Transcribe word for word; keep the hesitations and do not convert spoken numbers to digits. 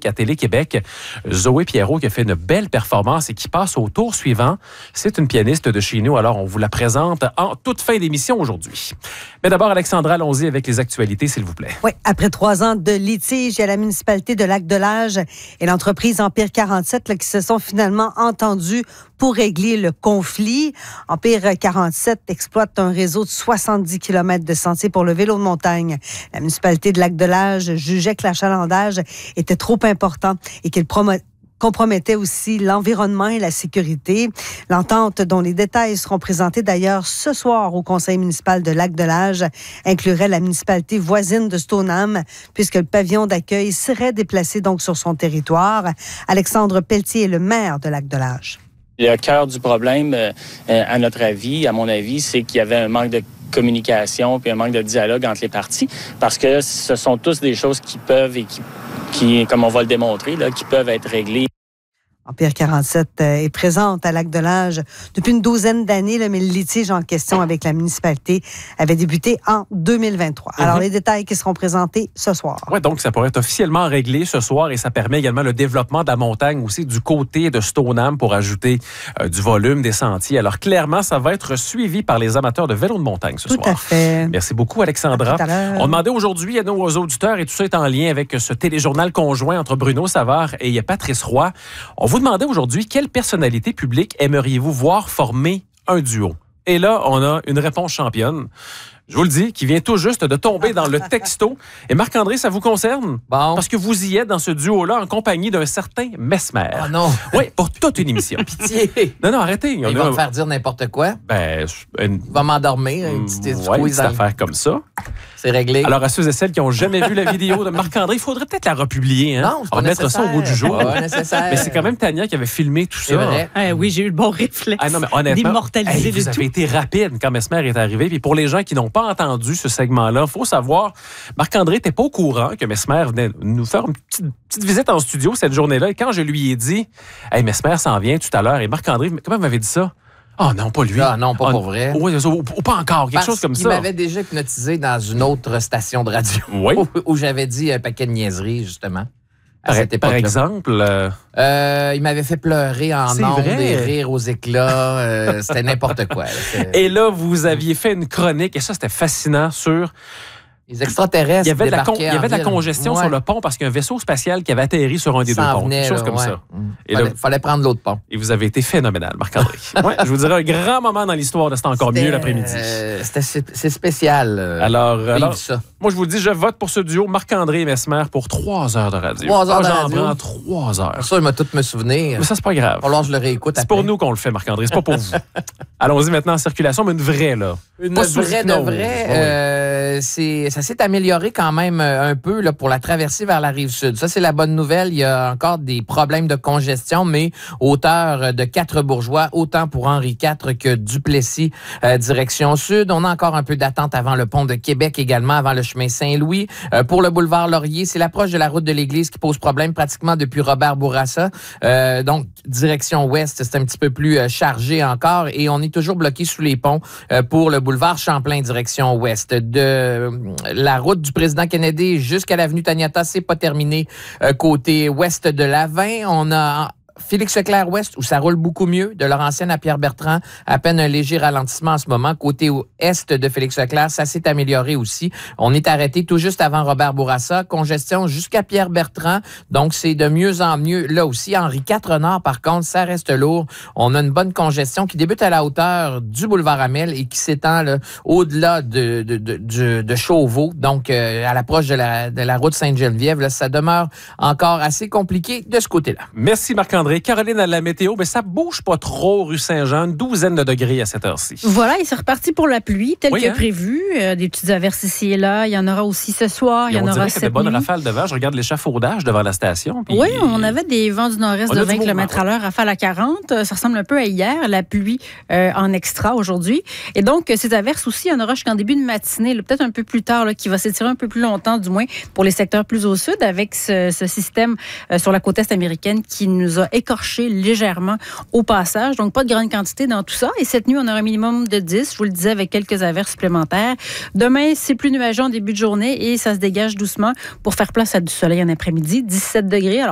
à Télé-Québec. Zoé Pierrot qui a fait une belle performance et qui passe au tour suivant. C'est une pianiste de chez nous, alors on vous la présente en toute fin d'émission aujourd'hui. Mais d'abord, Alexandra, allons-y avec les actualités, s'il vous plaît. Oui, après trois ans de litige, il y a la municipalité de Lac-de-L'Âge et l'entreprise Empire quarante-sept là, qui se sont finalement entendus pour régler le conflit. Empire quarante-sept exploite un réseau de soixante-dix kilomètres de sentiers pour le vélo de montagne. La municipalité de Lac-de-L'Âge jugeait que l'achalandage était trop important et qu'il promo- compromettait aussi l'environnement et la sécurité. L'entente, dont les détails seront présentés d'ailleurs ce soir au conseil municipal de Lac-de-L'Âge, inclurait la municipalité voisine de Stoneham, puisque le pavillon d'accueil serait déplacé donc sur son territoire. Alexandre Pelletier est le maire de Lac-de-L'Âge. Le cœur du problème, euh, à notre avis, à mon avis, c'est qu'il y avait un manque de communication puis un manque de dialogue entre les parties, parce que ce sont tous des choses qui peuvent et qui, qui comme on va le démontrer, là, qui peuvent être réglées. Empire quarante-sept est présente à Lac-de-L'Âge depuis une douzaine d'années, là, mais le litige en question avec la municipalité avait débuté en deux mille vingt-trois. Alors, mm-hmm. les détails qui seront présentés ce soir. Oui, donc ça pourrait être officiellement réglé ce soir et ça permet également le développement de la montagne aussi du côté de Stoneham pour ajouter euh, du volume des sentiers. Alors, clairement, ça va être suivi par les amateurs de vélo de montagne ce tout soir. Tout à fait. Merci beaucoup, Alexandra. À On demandait aujourd'hui à nos auditeurs, et tout ça est en lien avec ce téléjournal conjoint entre Bruno Savard et Patrice Roy. On vous demandait aujourd'hui, quelle personnalité publique aimeriez-vous voir former un duo? Et là, on a une réponse championne. Je vous le dis, qui vient tout juste de tomber dans le texto. Et Marc-André, ça vous concerne? Bon. Parce que vous y êtes dans ce duo-là en compagnie d'un certain Mesmer. Ah non! Oui, pour toute une émission. Pitié! Non, non, arrêtez. Il on va a... me faire dire n'importe quoi. Ben, une... Il va m'endormir. Une petite, ouais, une petite affaire comme ça. C'est réglé. Alors, à ceux et celles qui n'ont jamais vu la vidéo de Marc-André, il faudrait peut-être la republier. Hein? Non, c'est pas On va mettre ça au bout du jour. Pas nécessaire. Mais c'est quand même Tania qui avait filmé tout ça. C'est vrai. Ah, oui, j'ai eu le bon réflexe ah, non, mais honnêtement, d'immortaliser hey, le vous tout. avez été rapide quand Mesmer est arrivé. Puis pour les gens qui n'ont pas entendu ce segment-là, il faut savoir, Marc-André n'était pas au courant que Mesmer venait nous faire une petite, petite visite en studio cette journée-là. Et quand je lui ai dit, « Hey, Mesmer s'en vient tout à l'heure. » Et Marc-André, comment m'avait dit ça? Ah oh, non, pas lui. Ah non, pas oh, pour vrai. Ou, ou, ou pas encore, quelque Parce chose comme ça. ça. Il m'avait déjà hypnotisé dans une autre station de radio. Oui. Où, où j'avais dit un paquet de niaiseries, justement. Par, par exemple? Euh... Euh, il m'avait fait pleurer en ondes et rire aux éclats. Euh, c'était n'importe quoi. Là. Et là, vous aviez fait une chronique, et ça, c'était fascinant, sur... Les extraterrestres. Il y avait de la, con, il y avait de la ville. congestion ouais. sur le pont parce qu'il y a un vaisseau spatial qui avait atterri sur un des ça deux ponts. Venait, quelque chose là, comme ouais. ça. Il fallait, fallait prendre l'autre pont. Et vous avez été phénoménal, Marc-André. ouais, je vous dirais un grand moment dans l'histoire de C'est encore mieux l'après-midi. Euh, c'est spécial. Euh, alors, alors ça. moi, je vous le dis, je vote pour ce duo Marc-André et Mesmer pour trois heures de radio. Trois heures de J'en radio. prends trois heures. Ça, je vais tout me souvenir. Mais ça, c'est pas grave. Alors, je le réécoute C'est après. pour nous qu'on le fait, Marc-André. C'est pas pour vous. Allons-y maintenant en circulation, mais une vraie, là. Une pas vraie de vraie. Euh, c'est, ça s'est amélioré quand même un peu là, pour la traversée vers la rive sud. Ça, c'est la bonne nouvelle. Il y a encore des problèmes de congestion, mais hauteur de Quatre-Bourgeois, autant pour Henri quatre que Duplessis, euh, direction sud. On a encore un peu d'attente avant le pont de Québec également, avant le chemin Saint-Louis. Euh, pour le boulevard Laurier, c'est l'approche de la route de l'Église qui pose problème pratiquement depuis Robert Bourassa. Euh, donc, direction ouest, c'est un petit peu plus euh, chargé encore et on est toujours bloqué sous les ponts euh, pour le boulevard Champlain, direction ouest. De euh, la route du président Kennedy jusqu'à l'avenue Taniata, c'est pas terminé. Euh, côté ouest de l'A vingt, on a Félix-Leclerc-Ouest, où ça roule beaucoup mieux. De Laurentienne à Pierre-Bertrand, à peine un léger ralentissement en ce moment. Côté est de Félix-Leclerc, ça s'est amélioré aussi. On est arrêté tout juste avant Robert Bourassa. Congestion jusqu'à Pierre-Bertrand. Donc, c'est de mieux en mieux. Là aussi, Henri quatre Nord, par contre, ça reste lourd. On a une bonne congestion qui débute à la hauteur du boulevard Amel et qui s'étend là, au-delà de, de, de, de, de Chauveau. Donc, euh, à l'approche de la, de la route Sainte-Geneviève, là, ça demeure encore assez compliqué de ce côté-là. Merci Marc-André. Caroline, à la météo, mais ça bouge pas trop, rue Saint-Jean, une douzaine de degrés à cette heure-ci. Voilà, et c'est reparti pour la pluie, tel oui, que hein? prévu. Euh, des petites averses ici et là. Il y en aura aussi ce soir. Il y en aura cette nuit. Il y a des bonnes rafales de vent. Je regarde l'échafaudage devant la station. Puis... Oui, on avait des vents du nord-est de vingt kilomètres à l'heure, rafale à quarante. Ça ressemble un peu à hier, la pluie euh, en extra aujourd'hui. Et donc, ces averses aussi, il y en aura jusqu'en début de matinée, là, peut-être un peu plus tard, là, qui va s'étirer un peu plus longtemps, du moins, pour les secteurs plus au sud, avec ce, ce système euh, sur la côte est américaine qui nous a écorché légèrement au passage. Donc, pas de grande quantité dans tout ça. Et cette nuit, on aura un minimum de dix, je vous le disais, avec quelques averses supplémentaires. Demain, c'est plus nuageux en début de journée et ça se dégage doucement pour faire place à du soleil en après-midi. dix-sept degrés. Alors,